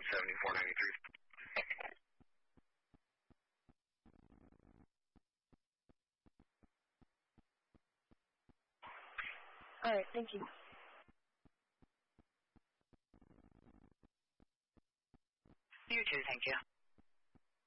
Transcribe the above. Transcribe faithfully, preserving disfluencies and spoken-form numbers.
seventy-four ninety-three. All right, thank you. You too, thank you.